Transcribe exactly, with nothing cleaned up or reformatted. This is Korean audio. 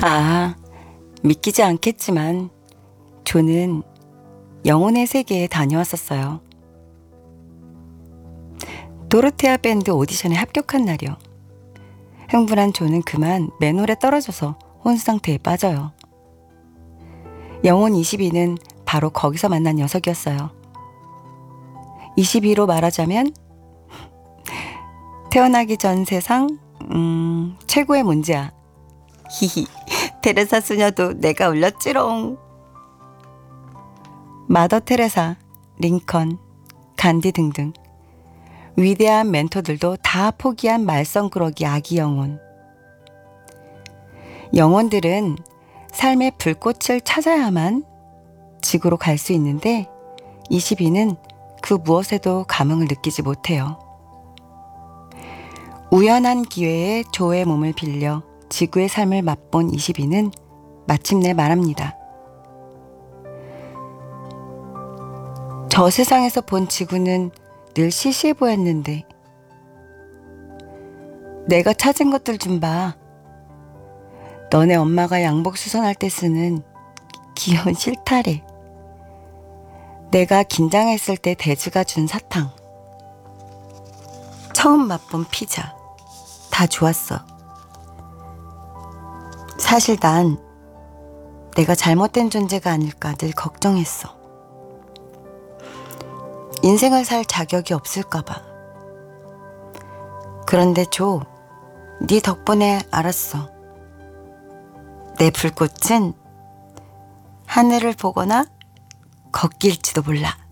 아, 믿기지 않겠지만 조는 영혼의 세계에 다녀왔었어요. 도로테아 밴드 오디션에 합격한 날이요. 흥분한 조는 그만 맨홀에 떨어져서 혼수 상태에 빠져요. 영혼 이십이는 바로 거기서 만난 녀석이었어요. 이십이로 말하자면 태어나기 전 세상 음, 최고의 문제야. 히히, 테레사 수녀도 내가 울렸지롱. 마더 테레사, 링컨, 간디 등등 위대한 멘토들도 다 포기한 말썽꾸러기 아기 영혼. 영혼들은 삶의 불꽃을 찾아야만 지구로 갈 수 있는데 이십이는 그 무엇에도 감흥을 느끼지 못해요. 우연한 기회에 조의 몸을 빌려 지구의 삶을 맛본 이십이는 마침내 말합니다. 저 세상에서 본 지구는 늘 시시해 보였는데 내가 찾은 것들 좀 봐. 너네 엄마가 양복 수선할 때 쓰는 귀여운 실타래. 내가 긴장했을 때 데즈가 준 사탕. 처음 맛본 피자. 다 좋았어. 사실 난 내가 잘못된 존재가 아닐까 늘 걱정했어. 인생을 살 자격이 없을까 봐. 그런데 조, 네 덕분에 알았어. 내 불꽃은 하늘을 보거나 걷기일지도 몰라.